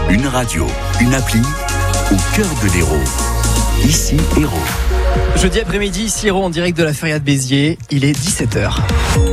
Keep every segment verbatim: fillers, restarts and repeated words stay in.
Une radio, une appli, au cœur de l'Hérault. Ici, Hérault. Jeudi après-midi, ici Hérault, en direct de la Feria de Béziers. Il est dix-sept heures.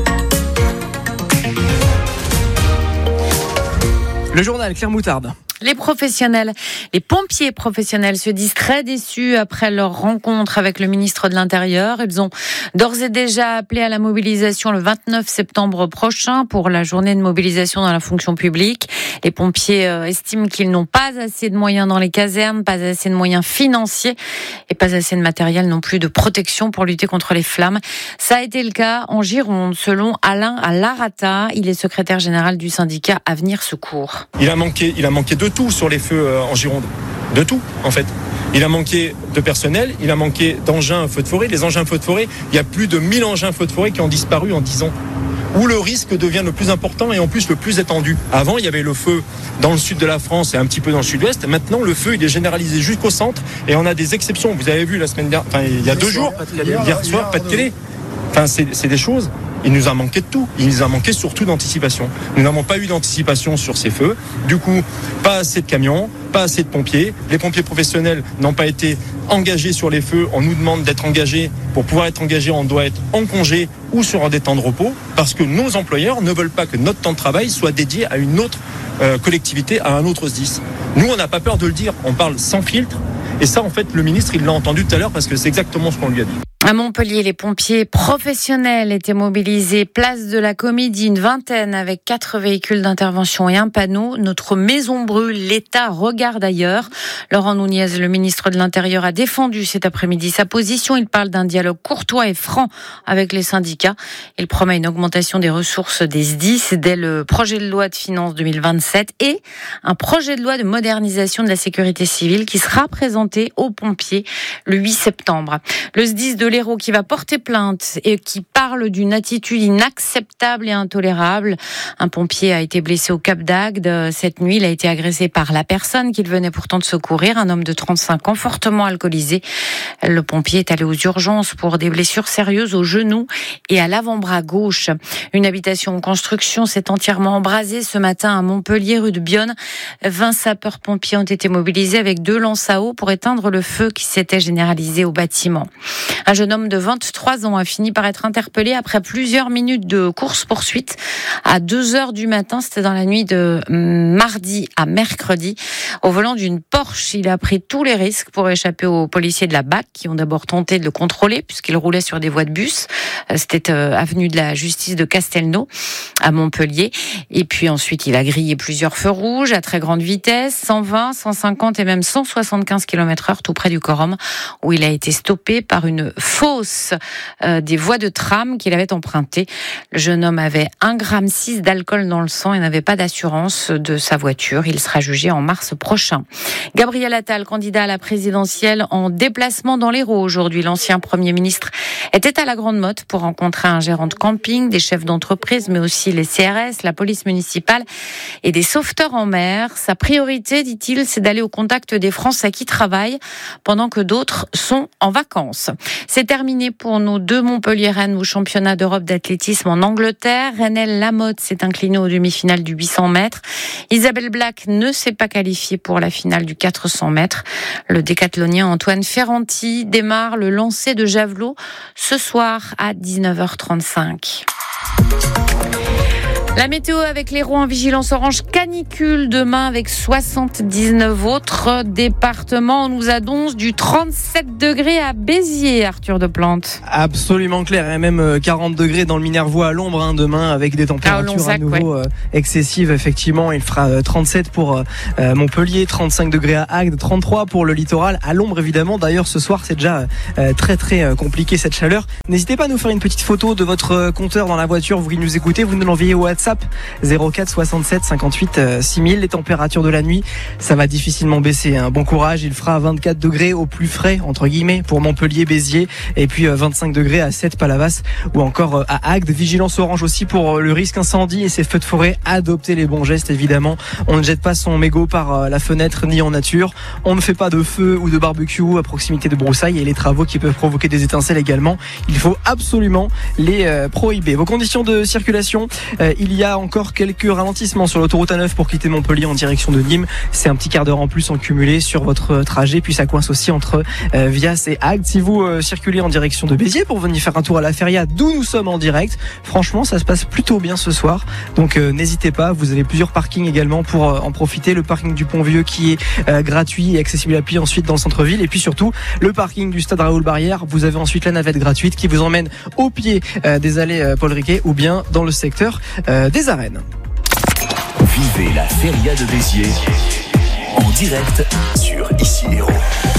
Le journal Claire Moutarde. Les professionnels, les pompiers professionnels se disent très déçus après leur rencontre avec le ministre de l'Intérieur. Ils ont d'ores et déjà appelé à la mobilisation le vingt-neuf septembre prochain pour la journée de mobilisation dans la fonction publique. Les pompiers euh, estiment qu'ils n'ont pas assez de moyens dans les casernes, pas assez de moyens financiers et pas assez de matériel non plus de protection pour lutter contre les flammes. Ça a été le cas en Gironde, selon Alain Larata. Il est secrétaire général du syndicat Avenir Secours. Il a manqué, il a manqué de tout sur les feux en Gironde. De tout, en fait. Il a manqué de personnel, il a manqué d'engins feux de forêt. Les engins feux de forêt, il y a plus de mille engins feux de forêt qui ont disparu en dix ans. Où le risque devient le plus important et en plus le plus étendu. Avant, il y avait le feu dans le sud de la France et un petit peu dans le sud-ouest. Maintenant, le feu, il est généralisé jusqu'au centre et on a des exceptions. Vous avez vu la semaine dernière, enfin, il y a deux jours, hier soir, pas de télé. Enfin, c'est, c'est des choses. Il nous a manqué de tout. Il nous a manqué surtout d'anticipation. Nous n'avons pas eu d'anticipation sur ces feux. Du coup, pas assez de camions, pas assez de pompiers. Les pompiers professionnels n'ont pas été engagés sur les feux. On nous demande d'être engagés. Pour pouvoir être engagés, on doit être en congé ou sur des temps de repos parce que nos employeurs ne veulent pas que notre temps de travail soit dédié à une autre euh, collectivité, à un autre S D I S. Nous, on n'a pas peur de le dire. On parle sans filtre. Et ça, en fait, le ministre, il l'a entendu tout à l'heure parce que c'est exactement ce qu'on lui a dit. À Montpellier, les pompiers professionnels étaient mobilisés place de la Comédie, une vingtaine avec quatre véhicules d'intervention et un panneau. Notre maison brûle, l'État regarde ailleurs. Laurent Nunez, le ministre de l'Intérieur, a défendu cet après-midi sa position. Il parle d'un dialogue courtois et franc avec les syndicats. Il promet une augmentation des ressources des S D I S dès le projet de loi de finances deux mille vingt-sept et un projet de loi de modernisation de la sécurité civile qui sera présenté aux pompiers le huit septembre. Le S D I S de l'Hérault qui va porter plainte et qui parle d'une attitude inacceptable et intolérable. Un pompier a été blessé au Cap d'Agde. Cette nuit, il a été agressé par la personne qu'il venait pourtant de secourir, un homme de trente-cinq ans, fortement alcoolisé. Le pompier est allé aux urgences pour des blessures sérieuses au genou et à l'avant-bras gauche. Une habitation en construction s'est entièrement embrasée ce matin à Montpellier, rue de Bionne. vingt sapeurs-pompiers ont été mobilisés avec deux lances à eau pour éteindre le feu qui s'était généralisé au bâtiment. Un jeune homme de vingt-trois ans a fini par être interpellé après plusieurs minutes de course-poursuite à deux heures du matin. C'était dans la nuit de mardi à mercredi. Au volant d'une Porsche, il a pris tous les risques pour échapper aux policiers de la B A C qui ont d'abord tenté de le contrôler puisqu'il roulait sur des voies de bus. C'était euh, avenue de la Justice de Castelnau à Montpellier. Et puis ensuite, il a grillé plusieurs feux rouges à très grande vitesse, cent vingt, cent cinquante et même cent soixante-quinze kilomètres heure tout près du Corum où il a été stoppé par une fausse euh, des voies de tram qu'il avait empruntées. Le jeune homme avait un virgule six gramme d'alcool dans le sang et n'avait pas d'assurance de sa voiture. Il sera jugé en mars prochain. Gabriel Attal, candidat à la présidentielle en déplacement dans l'Hérault aujourd'hui. L'ancien Premier ministre était à la Grande Motte pour rencontrer un gérant de camping, des chefs d'entreprise, mais aussi les C R S, la police municipale et des sauveteurs en mer. Sa priorité, dit-il, c'est d'aller au contact des Français qui travaillent pendant que d'autres sont en vacances. C'est terminé pour nos deux Montpelliéraines au championnat d'Europe d'athlétisme en Angleterre. Renelle Lamotte s'est inclinée aux demi-finales du huit cents mètres. Isabelle Black ne s'est pas qualifiée pour la finale du quatre cents mètres. Le décathlonien Antoine Ferranti démarre le lancer de javelot ce soir à dix-neuf heures trente-cinq. La météo avec l'Hérault en vigilance orange canicule demain avec soixante-dix-neuf autres départements. On nous annonce du trente-sept degrés à Béziers, Arthur Deplante. Absolument clair, et même quarante degrés dans le Minervois à l'ombre hein, demain avec des températures ah, à nouveau ouais. euh, excessives. Effectivement, il fera euh, trente-sept pour euh, Montpellier, trente-cinq degrés à Agde, trente-trois pour le littoral, à l'ombre évidemment. D'ailleurs, ce soir, c'est déjà euh, très très euh, compliqué cette chaleur. N'hésitez pas à nous faire une petite photo de votre euh, compteur dans la voiture, vous qui nous écoutez, vous nous l'envoyez au WhatsApp zéro quatre soixante-sept cinquante-huit six mille. Les températures de la nuit, ça va difficilement baisser. Hein. Bon courage, il fera vingt-quatre degrés au plus frais, entre guillemets, pour Montpellier, Béziers, et puis vingt-cinq degrés à Sète, Palavas ou encore à Agde. Vigilance orange aussi pour le risque incendie et ces feux de forêt. Adoptez les bons gestes, évidemment. On ne jette pas son mégot par la fenêtre ni en nature. On ne fait pas de feu ou de barbecue à proximité de broussailles et les travaux qui peuvent provoquer des étincelles également. Il faut absolument les euh, prohiber. Vos conditions de circulation, euh, il y y a encore quelques ralentissements sur l'autoroute A neuf pour quitter Montpellier en direction de Nîmes. C'est un petit quart d'heure en plus en cumulé sur votre trajet. Puis ça coince aussi entre euh, Vias et Agde. Si vous euh, circulez en direction de Béziers pour venir faire un tour à la Feria, d'où nous sommes en direct, franchement, ça se passe plutôt bien ce soir. Donc euh, n'hésitez pas. Vous avez plusieurs parkings également pour euh, en profiter. Le parking du Pont-Vieux qui est euh, gratuit et accessible à pied ensuite dans le centre-ville. Et puis surtout, le parking du stade Raoul-Barrière. Vous avez ensuite la navette gratuite qui vous emmène au pied euh, des allées euh, Paul Riquet ou bien dans le secteur euh, des arènes. Vivez la Feria de Béziers en direct sur Ici Héros.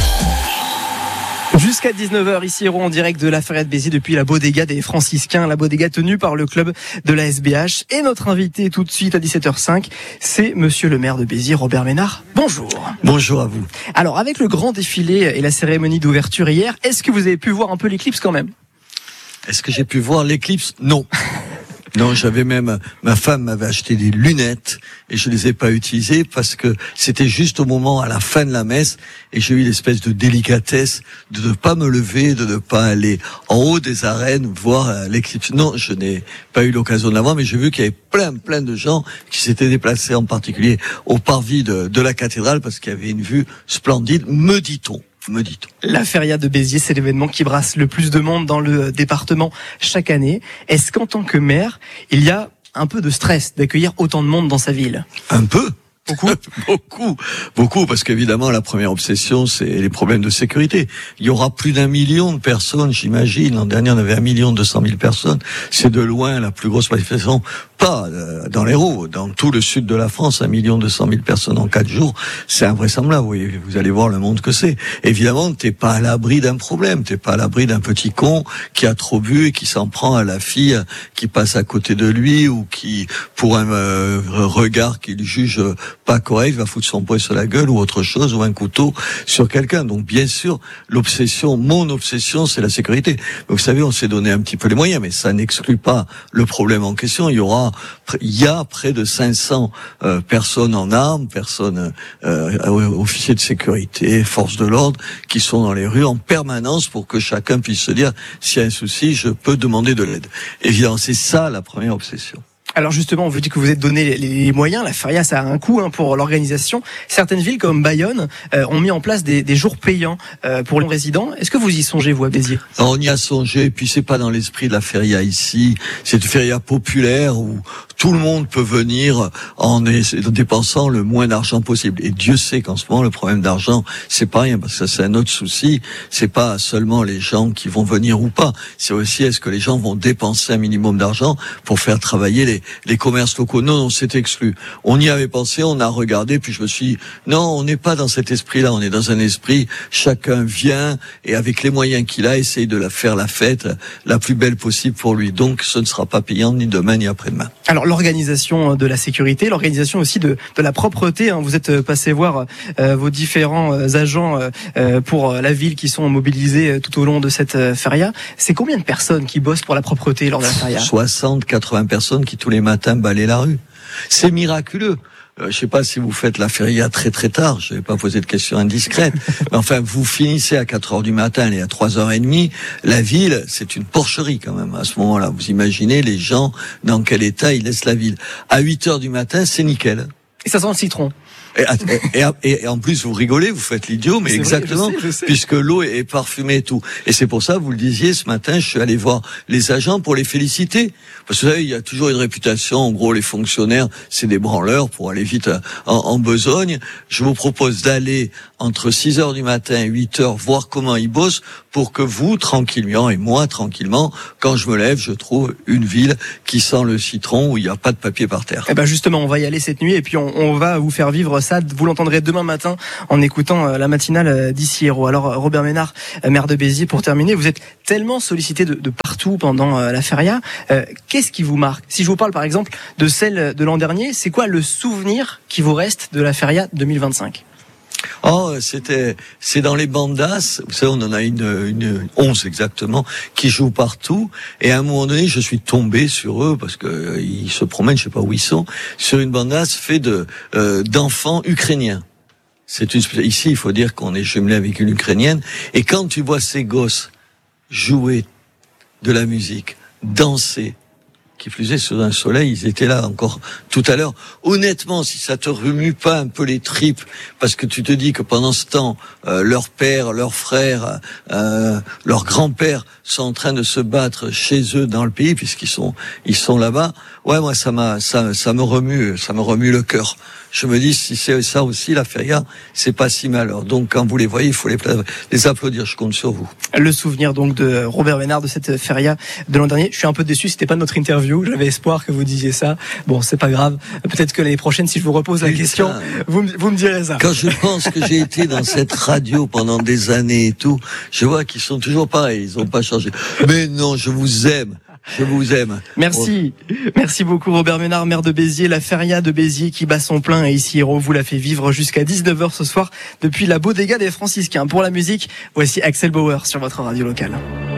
Jusqu'à dix-neuf heures, ici Héros en direct de la Feria de Béziers depuis la Bodega des Franciscains, la Bodega tenue par le club de la S B H. Et notre invité tout de suite à dix-sept heures cinq, c'est monsieur le maire de Béziers, Robert Ménard. Bonjour. Bonjour à vous. Alors, avec le grand défilé et la cérémonie d'ouverture hier, est-ce que vous avez pu voir un peu l'éclipse quand même ? Est-ce que j'ai pu voir l'éclipse ? Non. Non, j'avais même, ma femme m'avait acheté des lunettes et je les ai pas utilisées parce que c'était juste au moment, à la fin de la messe, et j'ai eu l'espèce de délicatesse de ne pas me lever, de ne pas aller en haut des arènes voir l'éclipse. Non, je n'ai pas eu l'occasion de la voir, mais j'ai vu qu'il y avait plein, plein de gens qui s'étaient déplacés, en particulier au parvis de, de la cathédrale, parce qu'il y avait une vue splendide, me dit-on. Me dit-on. La Feria de Béziers, c'est l'événement qui brasse le plus de monde dans le département chaque année. Est-ce qu'en tant que maire, il y a un peu de stress d'accueillir autant de monde dans sa ville ? Un peu. Beaucoup, beaucoup, beaucoup, parce qu'évidemment la première obsession, c'est les problèmes de sécurité. Il y aura plus d'un million de personnes, j'imagine. L'an dernier, on avait un million deux cent mille personnes. C'est de loin la plus grosse manifestation. Pas dans l'Hérault, dans tout le sud de la France, un million deux cent mille personnes en quatre jours, c'est invraisemblable. Vous, voyez, vous allez voir le monde que c'est. Évidemment, t'es pas à l'abri d'un problème. T'es pas à l'abri d'un petit con qui a trop bu et qui s'en prend à la fille qui passe à côté de lui ou qui, pour un euh, regard qu'il juge pas correct, va foutre son poing sur la gueule ou autre chose, ou un couteau sur quelqu'un. Donc bien sûr, l'obsession, mon obsession, c'est la sécurité. Mais vous savez, on s'est donné un petit peu les moyens, mais ça n'exclut pas le problème en question. Il y aura, il y a près de cinq cents euh, personnes en armes, personnes euh, officiers de sécurité, forces de l'ordre, qui sont dans les rues en permanence pour que chacun puisse se dire, s'il y a un souci, je peux demander de l'aide. Évidemment, c'est ça la première obsession. Alors justement, on vous dit que vous êtes donné les moyens. La Feria, ça a un coût hein, pour l'organisation. Certaines villes comme Bayonne euh, ont mis en place des, des jours payants euh, pour les résidents. Est-ce que vous y songez, vous, à Béziers ? Alors, on y a songé, et puis c'est pas dans l'esprit de la Feria ici. C'est une Feria populaire où tout le monde peut venir en dépensant le moins d'argent possible. Et Dieu sait qu'en ce moment, le problème d'argent, c'est pas rien, parce que ça, c'est un autre souci. C'est pas seulement les gens qui vont venir ou pas. C'est aussi, est-ce que les gens vont dépenser un minimum d'argent pour faire travailler les, les commerces locaux? Non, non, c'est exclu. On y avait pensé, on a regardé, puis je me suis dit, non, on n'est pas dans cet esprit-là. On est dans un esprit, chacun vient, et avec les moyens qu'il a, essaye de la faire la fête la plus belle possible pour lui. Donc, ce ne sera pas payant ni demain, ni après-demain. Alors, l'organisation de la sécurité, l'organisation aussi de, de la propreté. Hein. Vous êtes passé voir euh, vos différents euh, agents euh, pour la ville qui sont mobilisés tout au long de cette euh, feria. C'est combien de personnes qui bossent pour la propreté lors de la feria ? soixante, quatre-vingts personnes qui tous les matins balaient la rue. C'est miraculeux. Euh, je sais pas si vous faites la feria très très tard, je vais pas poser de questions indiscrètes, mais enfin vous finissez à quatre heures du matin et à trois heures trente, la ville, c'est une porcherie quand même à ce moment-là. Vous imaginez les gens dans quel état ils laissent la ville. À huit heures du matin, c'est nickel. Et ça sent le citron. Et, et, et, et en plus, vous rigolez, vous faites l'idiot, mais c'est exactement, vrai, je sais, je sais. Puisque l'eau est parfumée et tout. Et c'est pour ça, vous le disiez, ce matin, je suis allé voir les agents pour les féliciter. Parce que vous savez, il y a toujours une réputation, en gros, les fonctionnaires, c'est des branleurs pour aller vite en, en besogne. Je vous propose d'aller entre six heures du matin et huit heures, voir comment ils bossent, pour que vous, tranquillement, et moi, tranquillement, quand je me lève, je trouve une ville qui sent le citron, où il n'y a pas de papier par terre. Eh ben justement, on va y aller cette nuit, et puis on, on va vous faire vivre ça. Vous l'entendrez demain matin en écoutant la matinale d'Ici Héros. Alors, Robert Ménard, maire de Béziers, pour terminer, vous êtes tellement sollicité de, de partout pendant la feria. Euh, qu'est-ce qui vous marque ? Si je vous parle, par exemple, de celle de l'an dernier, c'est quoi le souvenir qui vous reste de la feria deux mille vingt-cinq ? Oh, c'était, c'est dans les bandas. Vous savez, on en a une, une onze exactement qui jouent partout. Et à un moment donné, je suis tombé sur eux parce que euh, ils se promènent, je sais pas où ils sont, sur une bandas fait de euh, d'enfants ukrainiens. C'est une ici, il faut dire qu'on est jumelé avec une ukrainienne. Et quand tu vois ces gosses jouer de la musique, danser, qui plus est, sous un soleil, ils étaient là encore tout à l'heure. Honnêtement, si ça te remue pas un peu les tripes, parce que tu te dis que pendant ce temps, euh, leur père, leurs frères, euh, leurs grands-pères sont en train de se battre chez eux dans le pays, puisqu'ils sont, ils sont là-bas. Ouais, moi, ça m'a, ça, ça me remue, ça me remue le cœur. Je me dis, si c'est ça aussi, la feria, c'est pas si mal. Alors, donc, quand vous les voyez, il faut les, les applaudir. Je compte sur vous. Le souvenir, donc, de Robert Ménard, de cette feria de l'an dernier. Je suis un peu déçu, c'était pas notre interview. J'avais espoir que vous disiez ça. Bon, c'est pas grave. Peut-être que l'année prochaine, si je vous repose la Putain. question, vous me, vous me direz ça. Quand je pense que j'ai été dans cette radio pendant des années et tout, je vois qu'ils sont toujours pareils. Ils ont pas changé. Mais non, je vous aime. Je vous aime. Merci. Oh. Merci beaucoup Robert Ménard, maire de Béziers. La feria de Béziers qui bat son plein et ici Hérault vous la fait vivre jusqu'à dix-neuf heures ce soir depuis la Bodega des Franciscains. Pour la musique, voici Axel Bauer sur votre radio locale.